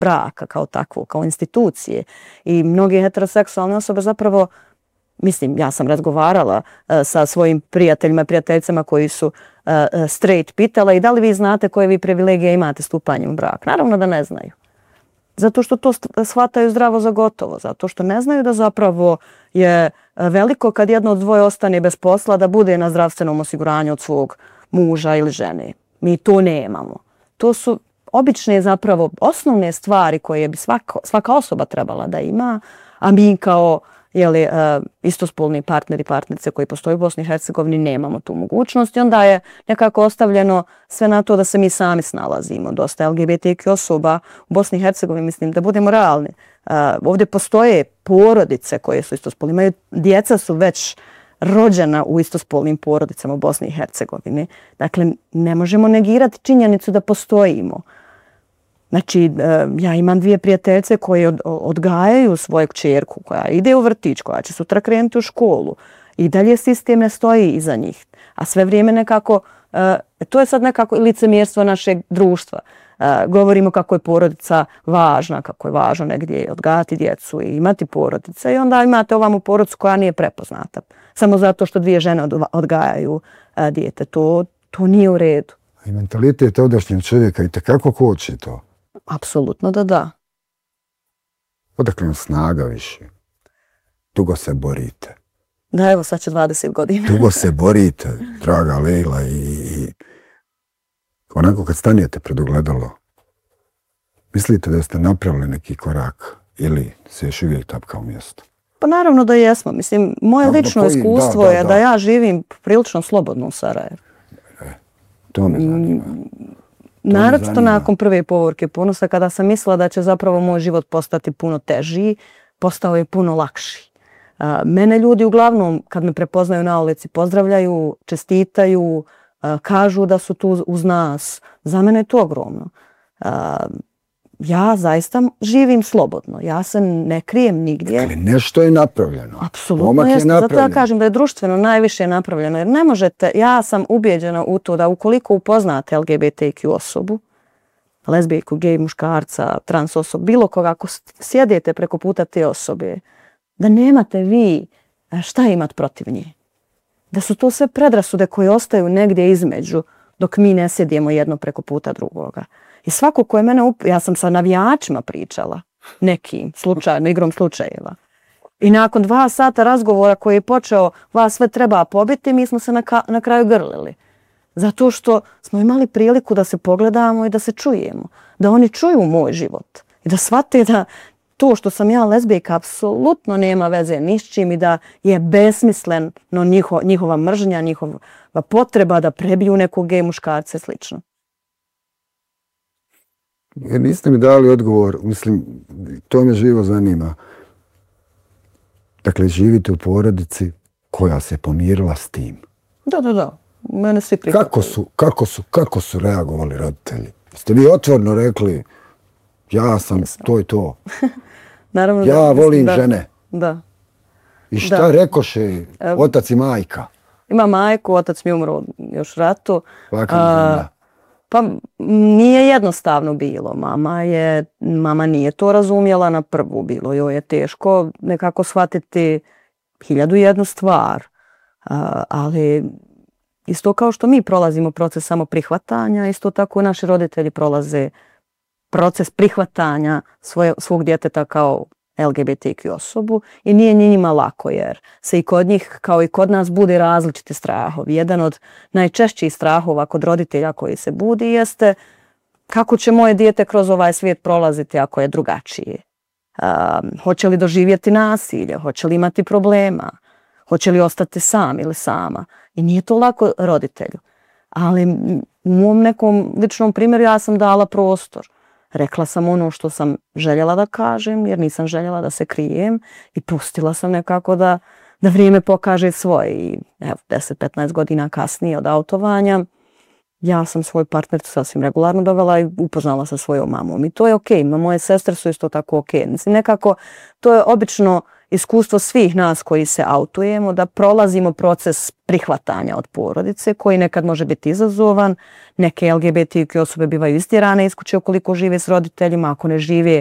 braka kao takvog, kao institucije. I mnoge heteroseksualne osobe zapravo, mislim, ja sam razgovarala sa svojim prijateljima i prijateljicama koji su straight, pitala i da li vi znate koje vi privilegije imate stupanjem u brak. Naravno da ne znaju. Zato što to shvataju zdravo za gotovo. Zato što ne znaju da zapravo je veliko kad jedno od dvoje ostane bez posla da bude na zdravstvenom osiguranju od svog muža ili žene. Mi to nemamo. To su obične zapravo osnovne stvari koje bi svaka osoba trebala da ima, a mi kao istospolni partneri i partnerice koji postoje u Bosni i Hercegovini nemamo tu mogućnost i onda je nekako ostavljeno sve na to da se mi sami snalazimo. Dosta LGBTQ osoba u Bosni i Hercegovini, mislim da budemo realni. Ovdje postoje porodice koje su istospolni, djeca su već rođena u istospolnim porodicama u Bosni i Hercegovini. Dakle, ne možemo negirati činjenicu da postojimo. Znači, ja imam dvije prijateljice koje odgajaju svoju kćerku koja ide u vrtić, koja će sutra krenuti u školu. I dalje sistem ne stoji iza njih. A sve vrijeme nekako, to je sad nekako licemjerstvo našeg društva. Govorimo kako je porodica važna, kako je važno negdje odgajati djecu i imati porodice. I onda imate ovamo porodicu koja nije prepoznata. Samo zato što dvije žene odgajaju dijete. To nije u redu. I mentalitet ovdašnjeg čovjeka i tekako koči to. Apsolutno da. Odakle vam snaga više? Dugo se borite. Da, evo sad će 20 godina. Dugo se borite, draga Lejla, i onako kad stanijete pred ogledalo, mislite da ste napravili neki korak ili se još uvijek tapka u mjestu? Pa naravno da jesmo. Mislim, moje lično iskustvo je da ja živim prilično slobodno u Sarajevu. To me zanima. Naročito nakon prve povorke ponosa, kada sam mislila da će zapravo moj život postati puno teži, postao je puno lakši. Mene ljudi uglavnom, kad me prepoznaju na ulici, pozdravljaju, čestitaju, kažu da su tu uz nas. Za mene je to ogromno. Ja zaista živim slobodno. Ja se ne krijem nigdje. Ali nešto je napravljeno. Apsolutno jeste. Zato ja kažem da je društveno najviše napravljeno. Jer ne možete, ja sam ubijeđena u to da ukoliko upoznate LGBTQ osobu, lezbijku, gej, muškarca, trans osobu, bilo koga, ako sjedete preko puta te osobe, da nemate vi šta imat protiv nje. Da su to sve predrasude koje ostaju negdje između dok mi ne sjedimo jedno preko puta drugoga. I svako ko je mene, ja sam sa navijačima pričala, nekim slučajno, igrom slučajeva. I nakon 2 sata razgovora koji je počeo, vas sve treba pobiti, mi smo se na kraju grlili. Zato što smo imali priliku da se pogledamo i da se čujemo. Da oni čuju moj život. I da shvate da to što sam ja lezbijka apsolutno nema veze ni s čim i da je besmisleno njihova mržnja, njihova potreba da prebiju nekog gej muškarca i slično. Jer niste mi dali odgovor, mislim, to me živo zanima. Dakle, živite u porodici koja se pomirila s tim. Da. Mene svi prihvatili. Kako su reagovali roditelji? Ste vi otvoreno rekli, ja sam to i to. Naravno, ja volim žene. Da. I šta rekoše otac i majka? Ima majku, otac mi umro još u ratu. Pa nije jednostavno bilo. Mama nije to razumjela na prvu. Bilo joj je teško nekako shvatiti 1001 stvar. Ali isto kao što mi prolazimo proces samoprihvatanja, isto tako naši roditelji prolaze proces prihvatanja svog djeteta kao LGBTQ osobu i nije njima lako jer se i kod njih kao i kod nas bude različiti strahovi. Jedan od najčešćih strahova kod roditelja koji se budi jeste kako će moje dijete kroz ovaj svijet prolaziti ako je drugačije. Hoće li doživjeti nasilje, hoće li imati problema, hoće li ostati sam ili sama. I nije to lako roditelju. Ali u mom nekom ličnom primjeru ja sam dala prostor. Rekla sam ono što sam željela da kažem, jer nisam željela da se krijem i pustila sam nekako da vrijeme pokaže svoje. I 10-15 godina kasnije od autovanja, ja sam svoju partnericu sasvim regularno dovela i upoznala sa svojom mamom. I to je okej. Moje sestre su isto tako okej. Mislim, nekako to je obično iskustvo svih nas koji se autujemo da prolazimo proces prihvatanja od porodice koji nekad može biti izazovan. Neke LGBTQ osobe bivaju istjerane iz kuće ukoliko žive s roditeljima, ako ne žive